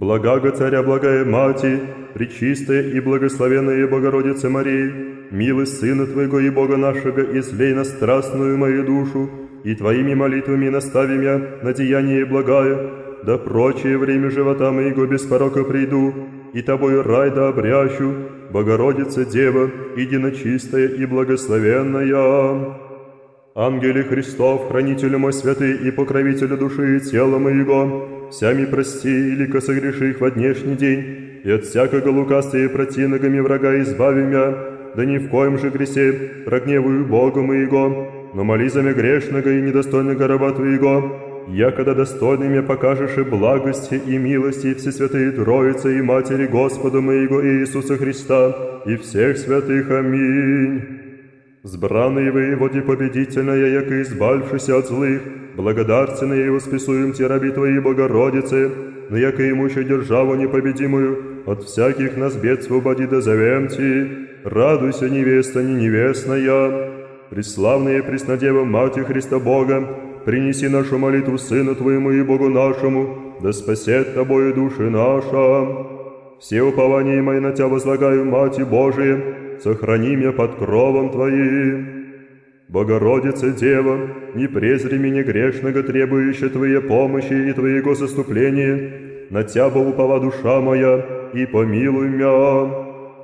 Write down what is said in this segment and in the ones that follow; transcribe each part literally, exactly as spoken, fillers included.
Благаго Царя, благая Мати, Пречистая и благословенная Богородица Мария, милость Сына Твоего и Бога нашего, излей на страстную мою душу, и Твоими молитвами настави меня на деяние благое, да прочее время живота моего без порока приду, и Тобою рай да обрящу, Богородица Дева, единочистая и благословенная. Ангеле Христов, хранителю мой святый и покровителю души и тела моего, всями прости или согреших во днешний день, и от всякого лукавства и противногами врага избави меня, да ни в коем же гресе прогневую Бога моего, но моли за меня грешного и недостойного раба Твоего, якогда достойными покажешь и благости и милости Всесвятые Троицы и Матери Господа моего Иисуса Христа и всех святых. Аминь. Сбранный воеводе победительная, яко избавившийся от злых, благодарственные и восписуем те раби Твои, Богородице, но яко имущую державу непобедимую, от всяких нас бед свободи да зовем Ти. Радуйся, невеста не невестная. Преславная Преснодева, Мати Христа Бога, принеси нашу молитву Сыну Твоему и Богу нашему, да спасет Тобою души наша. Все упования мои на Тебя возлагаю, Мати Божия, сохрани меня под кровом Твоим. Богородица Дева, не презри меня грешного, требующая Твоей помощи и Твоего заступления, на Тебя упова душа моя, и помилуй меня.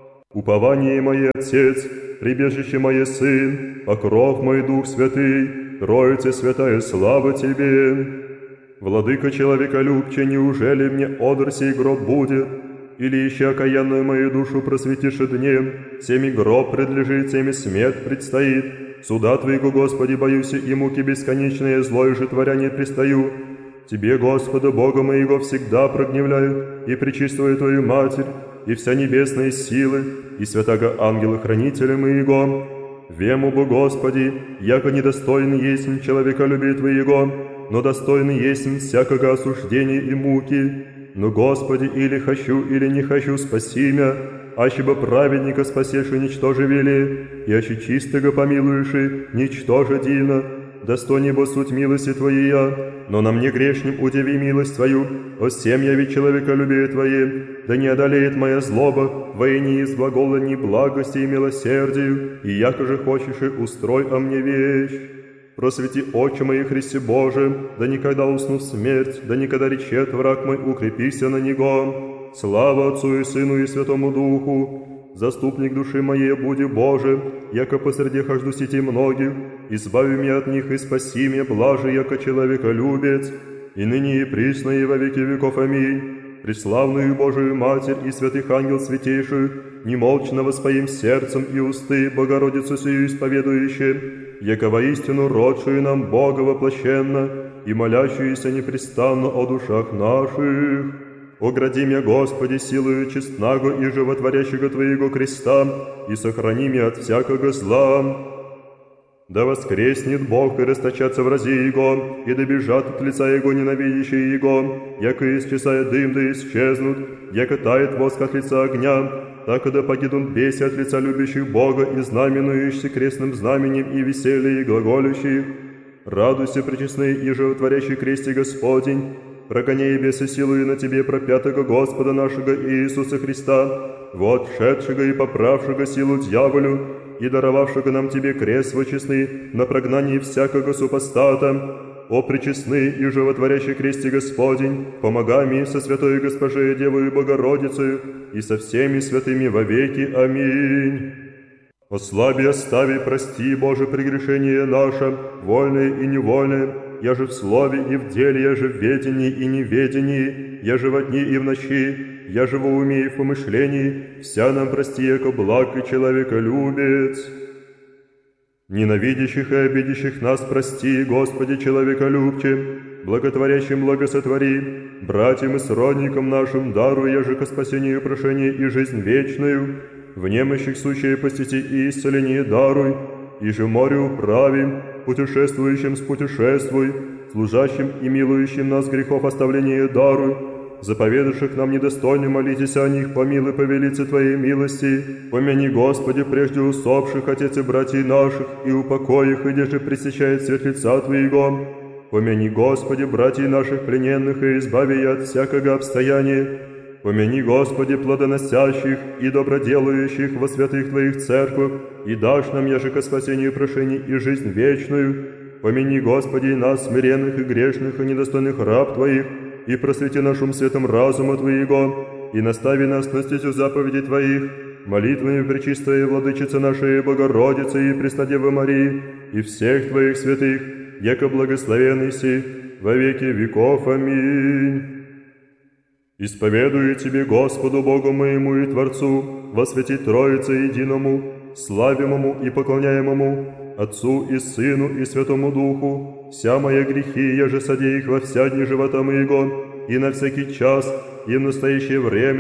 Упование мое Отец, прибежище мое Сын, покров мой Дух Святый, Троица Святая, слава Тебе. Владыка человеколюбче, неужели мне одр сей гроб будет? Или еще окаянную мою душу просветишь днем, всеми гроб предлежит, всеми смерть предстоит. Суда Твоего, Господи, боюсь, и муки бесконечные, злое же творя не пристаю. Тебе, Господа, Бога моего, всегда прогневляю, и пречистую Твою Матерь, и вся небесные силы, и святаго ангела-хранителя моего. Вему бы, Господи, яко недостойный есть человеколюбия Твоего, но достойный есть всякого осуждения и муки. Но, Господи, или хочу, или не хочу, спаси меня, аще бы праведника спасешь и ничтоже вели, и аще чистого помилуешь и ничтоже дивно, достойней бы суть милости Твоей, но на мне грешним удиви милость Твою, о всем яви человеколюбие Твое, да не одолеет моя злоба, воини из глагола ни благости и милосердию, и яко же хочешь и устрой о мне вещь. Просвети очи мои, Христе Боже, да никогда усну в смерть, да никогда речет враг мой, укрепися на него. Слава Отцу и Сыну и Святому Духу. Заступник души моей, буди Боже, яко посреди хожду сети многих, избави меня от них и спаси меня, блаже, яко человеколюбец, и ныне и присно и во веки веков. Аминь. Преславную Божию Матерь и святых ангел святейшую, немолчно воспоим сердцем и усты Богородицу сию исповедующие, яко воистину родшую нам Бога воплощенно и молящуюся непрестанно о душах наших. Огради меня, Господи, силою честного и животворящего Твоего креста, и сохрани меня от всякого зла. Да воскреснет Бог и расточатся врази Его, и добежат от лица Его ненавидящие Его, яко исчезая дым да исчезнут, яко тает воск от лица огня, так и да погибнут беси от лица любящих Бога и знаменующихся крестным знаменем и веселье и глаголющих. Радуйся, пречестный и животворящий кресте Господень, прогоняй бесы силою на Тебе пропятого Господа нашего Иисуса Христа, вот шедшего и поправшего силу дьяволю, и даровавшего нам Тебе крест свой на прогнании всякого супостата. О пречестный и животворящий кресте Господень, помогай мне со святой Госпожей Девою Богородицею и со всеми святыми вовеки. Аминь. Ослаби, остави, прости, Боже, прегрешение наше, вольное и невольное, я же в слове и в деле, я же в ведении и неведении, я же во дни и в ночи, я же во уме и в помышлении, вся нам прости, яко благ и человеколюбец. Ненавидящих и обидящих нас прости, Господи, человеколюбче, благотворящим благосотвори, братьям и сродникам нашим даруй, я же ко спасению прошение и жизнь вечную, в немощих сущее посети и исцеление даруй, и же море управим, путешествующим спутешествуй, служащим и милующим нас грехов оставление даруй, заповедавших нам недостойно молитесь о них, помилуй по велице Твоей милости, помяни, Господи, прежде усопших, отец и братьев наших, и упокой их, и же пресещает свет лица Твоего. Помяни, Господи, братьев наших плененных, и избави от всякого обстояния. Помяни, Господи, плодоносящих и доброделающих во святых Твоих церквах, и дашь нам, яже ко спасению прошений и жизнь вечную. Помяни, Господи, и нас, смиренных и грешных, и недостойных раб Твоих, и просвети нашим светом разума Твоего, и настави нас на стезю заповедей Твоих, молитвами Пречистая Владычица нашей Богородицы и Преснодевы Марии, и всех Твоих святых, яко благословенный си во веки веков. Аминь. Исповедую Тебе, Господу Богу моему и Творцу, во святи Троице единому, славимому и поклоняемому, Отцу и Сыну и Святому Духу, вся моя грехи, я же содей их во вся дни живота моего, и на всякий час, и в настоящее время,